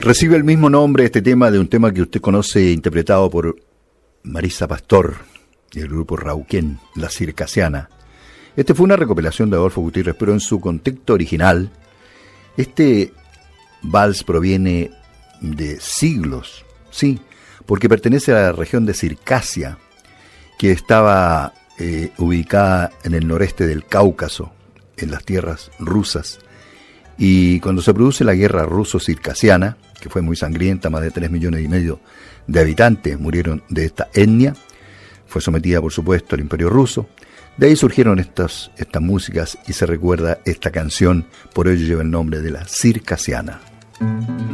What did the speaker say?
Recibe el mismo nombre este tema de un tema que usted conoce, interpretado por Marisa Pastor y el grupo Rauquén, La Circasiana. Este fue una recopilación de Adolfo Gutiérrez, pero en su contexto original, este vals proviene de siglos, sí, porque pertenece a la región de Circasia, que estaba ubicada en el noreste del Cáucaso, en las tierras rusas. Y cuando se produce la guerra ruso-circasiana, que fue muy sangrienta, más de 3,5 millones de habitantes murieron de esta etnia, fue sometida por supuesto al Imperio Ruso. De ahí surgieron estas músicas y se recuerda esta canción, por ello lleva el nombre de La Circasiana.